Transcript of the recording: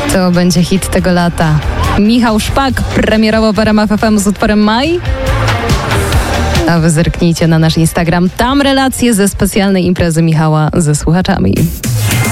To będzie hit tego lata. Michał Szpak premierowo w RMF FM z utworem Maj. A wy zerknijcie na nasz Instagram. Tam relacje ze specjalnej imprezy Michała ze słuchaczami.